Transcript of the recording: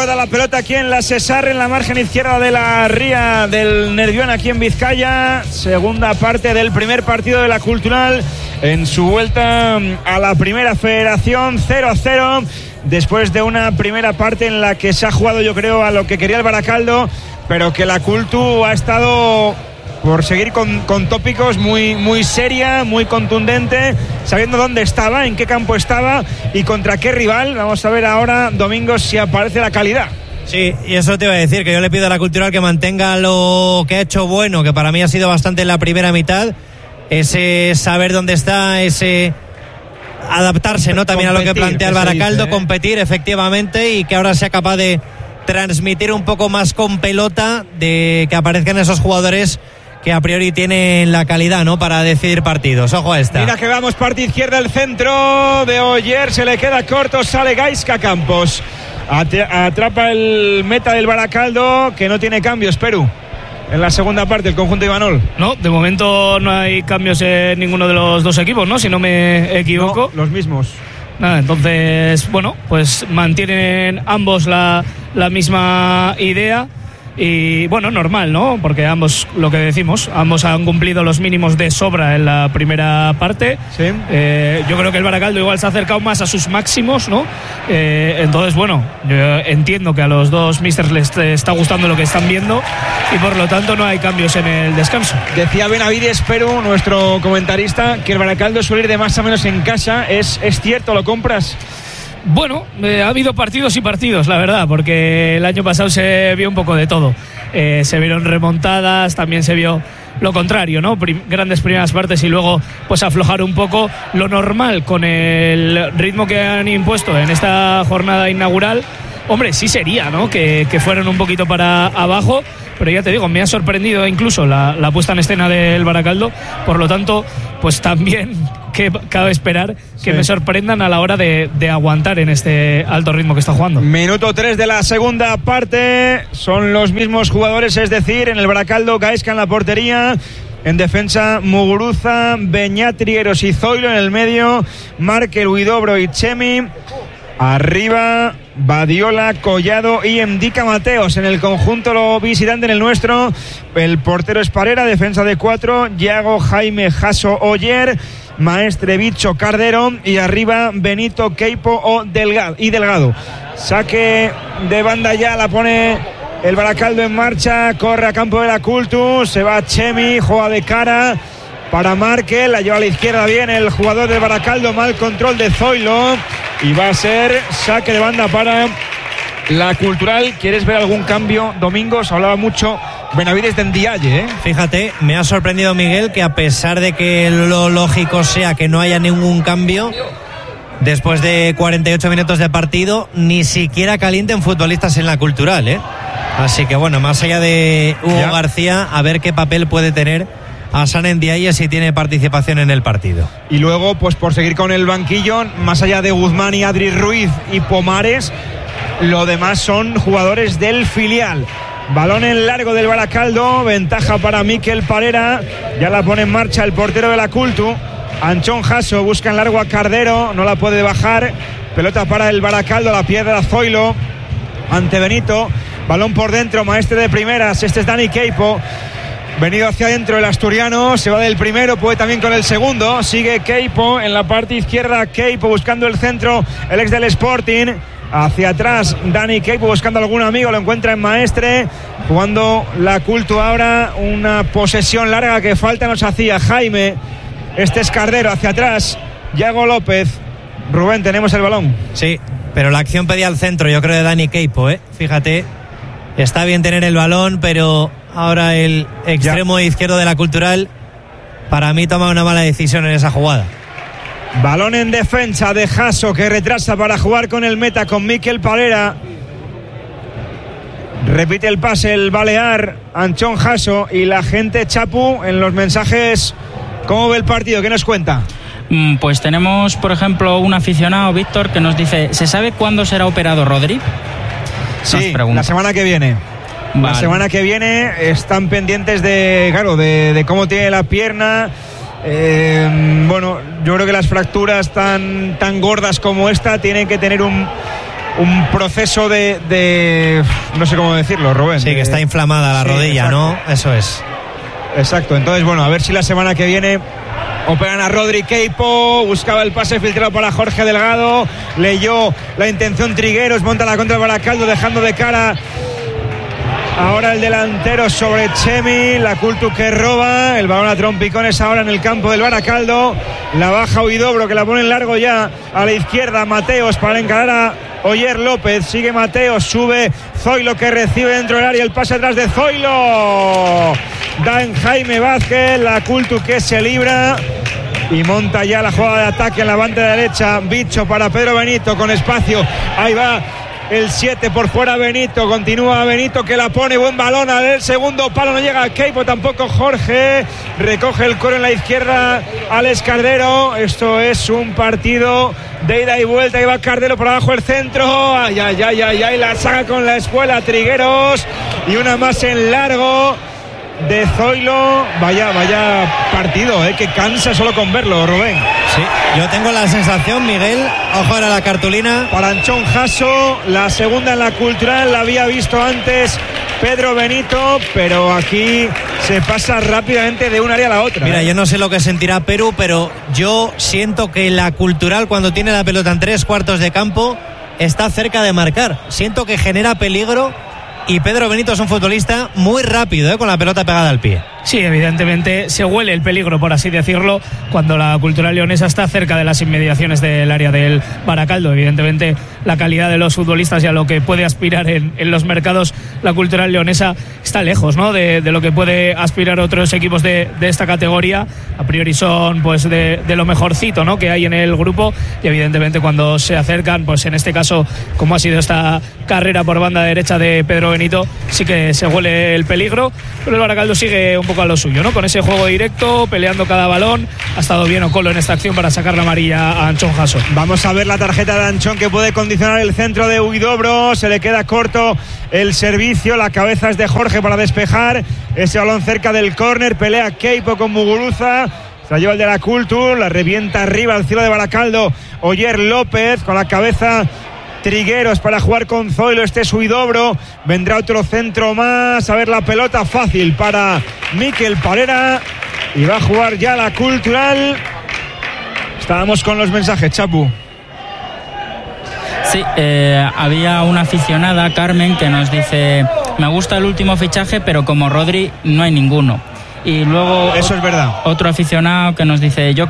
rueda la pelota aquí en la Cesar, en la margen izquierda de la ría del Nervión, aquí en Vizcaya. Segunda parte del primer partido de la Cultural en su vuelta a la primera federación, 0-0. Después de una primera parte en la que se ha jugado, yo creo, a lo que quería el Baracaldo, pero que la Cultu ha estado, por seguir con tópicos, muy seria, muy contundente, sabiendo dónde estaba, en qué campo estaba y contra qué rival. Vamos a ver ahora, Domingo, si aparece la calidad. Sí, y eso te iba a decir, que yo le pido a la Cultural que mantenga lo que ha hecho bueno, que para mí ha sido bastante en la primera mitad, ese saber dónde está, ese adaptarse, ¿no? También competir, a lo que plantea el Baracaldo, competir efectivamente, y que ahora sea capaz de transmitir un poco más con pelota, de que aparezcan esos jugadores que a priori tienen la calidad, ¿no?, para decidir partidos. Ojo a esta. Mira que vamos, parte izquierda, el centro de Oyer, se le queda corto, sale Gaizka Campos. Atrapa el meta del Baracaldo, que no tiene cambios, Perú. En la segunda parte, el conjunto Imanol. No, de momento no hay cambios en ninguno de los dos equipos, ¿no? Si no me equivoco. No, los mismos. Nada, entonces, bueno, pues mantienen ambos la misma idea. Y bueno, normal, ¿no? Porque ambos, lo que decimos, ambos han cumplido los mínimos de sobra en la primera parte. Sí. Yo creo que el Baracaldo igual se ha acercado más a sus máximos, ¿no? Entonces, bueno, yo entiendo que a los dos misters les está gustando lo que están viendo y por lo tanto no hay cambios en el descanso. Decía Benavides, Perú, nuestro comentarista, que el Baracaldo suele ir de más a menos en casa. ¿Es cierto? ¿Lo compras? Bueno, ha habido partidos y partidos, la verdad, porque el año pasado se vio un poco de todo. Se vieron remontadas, también se vio lo contrario, ¿no? Grandes primeras partes y luego pues aflojar un poco. Lo normal con el ritmo que han impuesto en esta jornada inaugural, hombre, sí sería, ¿no?, que fueran un poquito para abajo, pero ya te digo, me ha sorprendido incluso la puesta en escena del Baracaldo, por lo tanto, pues también que cabe esperar que me sorprendan a la hora de aguantar en este alto ritmo que está jugando. Minuto 3 de la segunda parte, son los mismos jugadores, es decir, en el Baracaldo, Gaizka en la portería. En defensa, Muguruza, Beñatri, Eros y Zoilo. En el medio, Markel, Huidobro y Chemi. Arriba, Badiola, Collado y Emdica Mateos. En el conjunto lo visitante, en el nuestro, el portero es Parera, defensa de 4, Yago, Jaime, Jaso, Oyer, Maestre, Bicho, Cardero, y arriba Benito, Keipo o Delgado. Saque de banda, ya la pone el Baracaldo en marcha, corre a campo de la Cultu, se va Chemi, juega de cara para Markel, la lleva a la izquierda bien el jugador del Baracaldo, mal control de Zoilo, y va a ser saque de banda para la Cultural. ¿Quieres ver algún cambio, Domingo? Se hablaba mucho Benavides de Ndiaye, ¿eh? Fíjate, me ha sorprendido, Miguel, que a pesar de que lo lógico sea que no haya ningún cambio, después de 48 minutos de partido, ni siquiera calienten futbolistas en la Cultural, ¿eh? Así que bueno, más allá de Hugo García, a ver qué papel puede tener Hassan Ndiaye si tiene participación en el partido. Y luego, pues por seguir con el banquillo, más allá de Guzmán y Adri Ruiz y Pomares, lo demás son jugadores del filial. Balón en largo del Baracaldo, ventaja para Mikel Parera, ya la pone en marcha el portero de la Cultu. Anchón Jasso busca en largo a Cardero, no la puede bajar, pelota para el Baracaldo, la piedra Zoilo ante Benito, balón por dentro, Maestre de primeras, este es Dani Keipo, venido hacia adentro el asturiano, se va del primero, puede también con el segundo, sigue Keipo en la parte izquierda, Keipo buscando el centro, el ex del Sporting. Hacia atrás, Dani Keipo buscando algún amigo, lo encuentra en Maestre, jugando la Cultu ahora, una posesión larga que falta nos hacía Jaime, este es Cardero, hacia atrás, Yago López. Rubén, tenemos el balón. Sí, pero la acción pedía al centro, yo creo, de Dani Keipo, ¿eh? Fíjate, está bien tener el balón, pero ahora el extremo izquierdo de la Cultural, para mí toma una mala decisión en esa jugada. Balón en defensa de Jasso, que retrasa para jugar con el meta, con Mikel Parera. Repite el pase el balear Anchón Jasso, y la gente, Chapu, en los mensajes, ¿cómo ve el partido? ¿Qué nos cuenta? Pues tenemos, por ejemplo, un aficionado, Víctor, que nos dice: ¿se sabe cuándo será operado Rodri? Sí, la semana que viene. Vale. La semana que viene están pendientes de cómo tiene la pierna. Bueno, yo creo que las fracturas tan gordas como esta tienen que tener un un proceso de no sé cómo decirlo, Rubén. Sí, que está inflamada la rodilla, exacto. ¿no? Eso es. Exacto, entonces bueno, a ver si la semana que viene operan a Rodri Queipo. Buscaba el pase filtrado para Jorge Delgado, leyó la intención Trigueros, monta la contra el Baracaldo dejando de cara ahora el delantero sobre Chemi. La Cultu que roba el balón a trompicones ahora en el campo del Baracaldo. La baja Huidobro, que la pone en largo ya a la izquierda. Mateos para encarar a Oyer López. Sigue Mateos, sube Zoilo, que recibe dentro del área. El pase atrás de Zoilo, da en Jaime Vázquez. La Cultu que se libra y monta ya la jugada de ataque en la banda derecha. Bicho para Pedro Benito con espacio. Ahí va el 7 por fuera Benito, continúa Benito, que la pone, buen balón al segundo palo, no llega a Queipo tampoco. Jorge recoge el coro en la izquierda, Alex Cardero. Esto es un partido de ida y vuelta, y va Cardero por abajo el centro, ay, la saca con la espuela Trigueros, y una más en largo de Zoilo. Vaya partido, que cansa solo con verlo, Rubén. Sí, yo tengo la sensación, Miguel, ojo ahora la cartulina para Anchón Jasso, la segunda en la Cultural, la había visto antes Pedro Benito, pero aquí se pasa rápidamente de un área a la otra. Mira, yo no sé lo que sentirá Perú, pero yo siento que la Cultural, cuando tiene la pelota en 3/4 de campo, está cerca de marcar. Siento que genera peligro. Y Pedro Benito es un futbolista muy rápido, con la pelota pegada al pie. Sí, evidentemente se huele el peligro, por así decirlo, cuando la Cultural leonesa está cerca de las inmediaciones del área del Baracaldo. Evidentemente la calidad de los futbolistas y a lo que puede aspirar en los mercados la Cultural leonesa está lejos, ¿no?, de lo que puede aspirar otros equipos de esta categoría. A priori son pues de lo mejorcito, ¿no?, que hay en el grupo, y evidentemente cuando se acercan, pues en este caso, como ha sido esta carrera por banda derecha de Pedro Benito, sí que se huele el peligro, pero el Baracaldo sigue un poco a lo suyo, ¿no?, con ese juego directo, peleando cada balón. Ha estado bien Ocolo en esta acción para sacar la amarilla a Anchón Jasso. Vamos a ver la tarjeta de Anchón, que puede condicionar el centro de Huidobro. Se le queda corto el servicio, la cabeza es de Jorge para despejar ese balón cerca del córner. Pelea Queipo con Muguruza, se la lleva el de la Cultura, la revienta arriba al cielo de Baracaldo Oyer López, con la cabeza Trigueros para jugar con Zoilo. Este es Huidobro, vendrá otro centro más. A ver, la pelota fácil para Mikel Parera, y va a jugar ya la Cultural. Estábamos con los mensajes, Chapu. Sí, había una aficionada, Carmen, que nos dice: me gusta el último fichaje, pero como Rodri no hay ninguno. Y luego eso es verdad. Otro aficionado que nos dice: yo